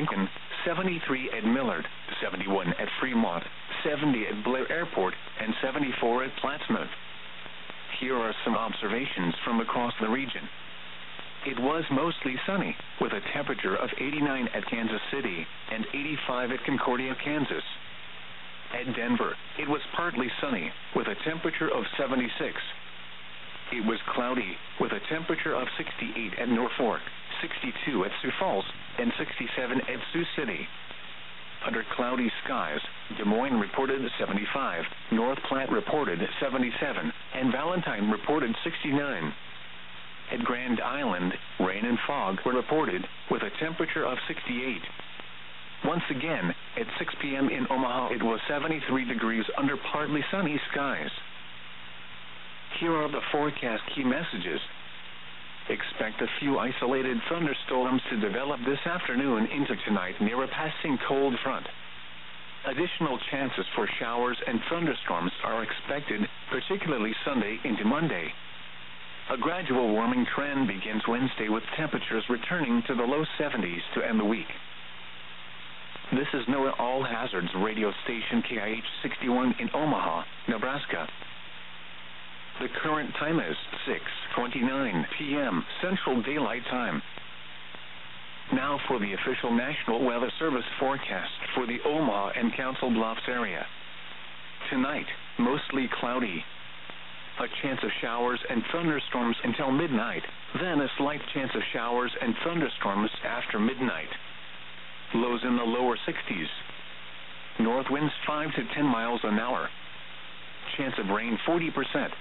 Lincoln, 73 at Millard, 71 at Fremont, 70 at Blair Airport, and 74 at Plattsmouth. Here are some observations from across the region. It was mostly sunny, with a temperature of 89 at Kansas City and 85 at Concordia, Kansas. At Denver, it was partly sunny, with a temperature of 76. It was cloudy, with a temperature of 68 at Norfolk, 62 at Sioux Falls, and 67 at Sioux City. Under cloudy skies, Des Moines reported 75, North Platte reported 77, and Valentine reported 69. At Grand Island, rain and fog were reported, with a temperature of 68. Once again, at 6 p.m. in Omaha, it was 73 degrees under partly sunny skies. Here are the forecast key messages. Expect a few isolated thunderstorms to develop this afternoon into tonight near a passing cold front. Additional chances for showers and thunderstorms are expected, particularly Sunday into Monday. A gradual warming trend begins Wednesday, with temperatures returning to the low 70s to end the week. This is NOAA All Hazards radio station KIH 61 in Omaha, Nebraska. The current time is 6:29 p.m. Central Daylight Time. Now for the official National Weather Service forecast for the Omaha and Council Bluffs area. Tonight, mostly cloudy. A chance of showers and thunderstorms until midnight, then a slight chance of showers and thunderstorms after midnight. Lows in the lower 60s. North winds 5 to 10 miles an hour. Chance of rain 40%.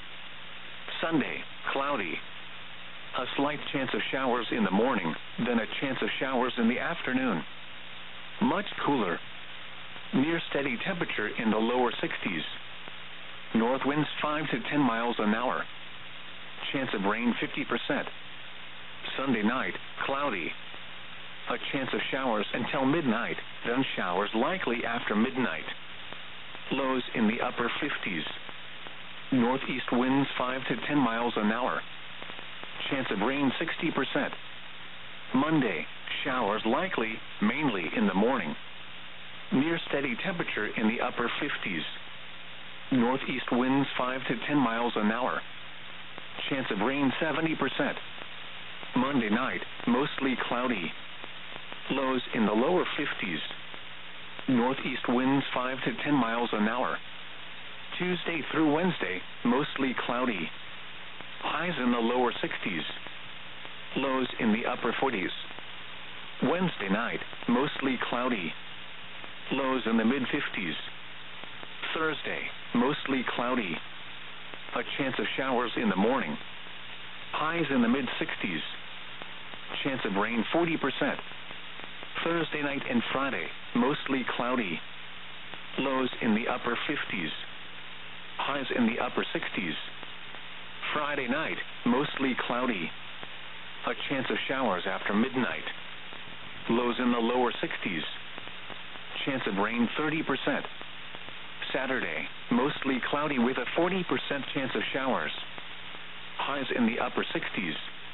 Sunday, cloudy. A slight chance of showers in the morning, then a chance of showers in the afternoon. Much cooler. Near steady temperature in the lower 60s. North winds 5 to 10 miles an hour. Chance of rain 50%. Sunday night, cloudy. A chance of showers until midnight, then showers likely after midnight. Lows in the upper 50s. Northeast winds 5 to 10 miles an hour. Chance of rain 60%. Monday, showers likely, mainly in the morning. Near steady temperature in the upper 50s. Northeast winds 5 to 10 miles an hour. Chance of rain 70%. Monday night, mostly cloudy. Lows in the lower 50s. Northeast winds 5 to 10 miles an hour. Tuesday through Wednesday, mostly cloudy. Highs in the lower 60s. Lows in the upper 40s. Wednesday night, mostly cloudy. Lows in the mid-50s. Thursday, mostly cloudy. A chance of showers in the morning. Highs in the mid-60s. Chance of rain 40%. Thursday night and Friday, mostly cloudy. Lows in the upper 50s. Highs in the upper 60s. Friday night, mostly cloudy. A chance of showers after midnight. Lows in the lower 60s. Chance of rain 30%. Saturday, mostly cloudy with a 40% chance of showers. Highs in the upper 60s.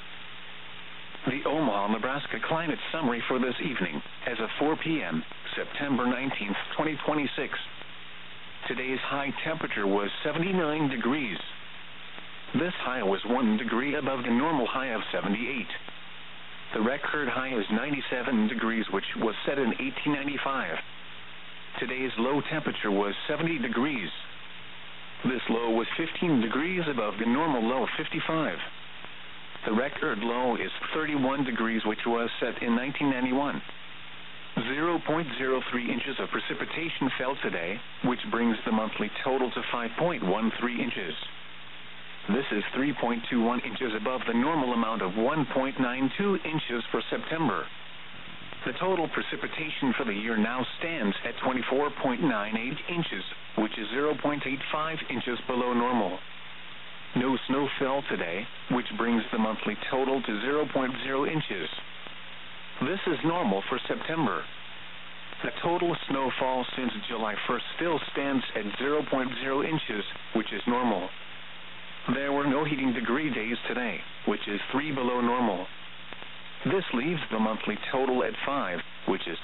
The Omaha, Nebraska climate summary for this evening, as of 4 p.m., September 19th, 2026. Today's high temperature was 79 degrees. This high was 1 degree above the normal high of 78. The record high is 97 degrees, which was set in 1895. Today's low temperature was 70 degrees. This low was 15 degrees above the normal low of 55. The record low is 31 degrees, which was set in 1991. 0.03 inches of precipitation fell today, which brings the monthly total to 5.13 inches. This is 3.21 inches above the normal amount of 1.92 inches for September. The total precipitation for the year now stands at 24.98 inches, which is 0.85 inches below normal. No snow fell today, which brings the monthly total to 0.0 inches. This is normal for September. The total snowfall since July 1st still stands at 0.0 inches, which is normal. There were no heating degree days today, which is 3 below normal. This leaves the monthly total at 5, which is